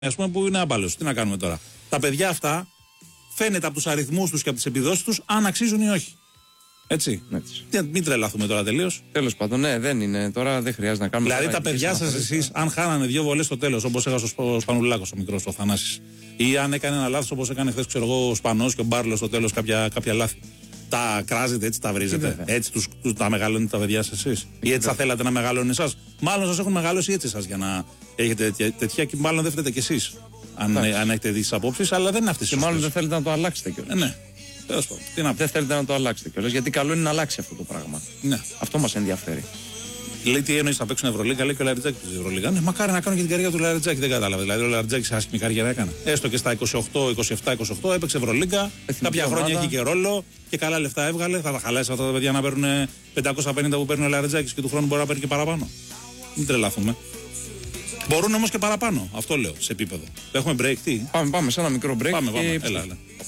Ας πούμε, που είναι άμπαλος. Τι να κάνουμε τώρα. Τα παιδιά αυτά φαίνεται από τους αριθμούς τους και από τις επιδόσεις τους αν αξίζουν ή όχι. Έτσι. Μην τρελαθούμε τώρα τελείως. Τέλος πάντων, ναι, δεν είναι. Τώρα δεν χρειάζεται να κάνουμε. Δηλαδή τα παιδιά σας εσείς, αν χάνανε 2 βολές στο τέλος, όπως έχασε ο Σπανουλάκος ο μικρός, ο Θανάσης, ή αν έκανε ένα λάθος όπως έκανε χθες, ξέρω εγώ, ο Σπανός και ο Μπάρλος στο τέλος, κάποια λάθη. Τα κράζετε έτσι, τα βρίζετε. Έτσι τα μεγαλώνετε τα παιδιά σας εσείς. Ή έτσι θα θέλατε να μεγαλώνουν εσάς. Μάλλον σας έχουν μεγαλώσει έτσι εσάς για να έχετε τέτοια και μάλλον δεν φταίτε κι εσείς. Αν έχετε δει τις απόψεις, αλλά δεν είναι αυτές. Και μάλλον δεν θέλετε να το αλλάξετε κιόλας. Ναι. Δεν θέλετε να το αλλάξετε κιόλας. Γιατί καλό είναι να αλλάξει αυτό το πράγμα. Ναι. Αυτό μας ενδιαφέρει. Λέει τι εννοείς, θα παίξουν Ευρωλίγκα, λέει και ο Λαριτζάκης παίζει Ευρωλίγκα. Ναι, μακάρι να κάνω και την καριέρα του Λαριτζάκη, δεν κατάλαβε. Δηλαδή ο Λαριτζάκης άσχημη καριέρα έκανε. Έστω και στα 28, 27, 28 έπαιξε Ευρωλίγκα. Κάποια χρόνια έχει και ρόλο και καλά λεφτά έβγαλε. Θα τα χαλάσει αυτά τα παιδιά να παίρνουν 550 που παίρνει ο Λαριτζάκης και του χρόνου μπορεί να παίρνει και παραπάνω. Μην τρελαθούμε. Μπορούν όμως και παραπάνω. Αυτό λέω σε επίπεδο. Έχουμε break, τι. Πάμε σε ένα μικρό break. Πάμε. Έλα.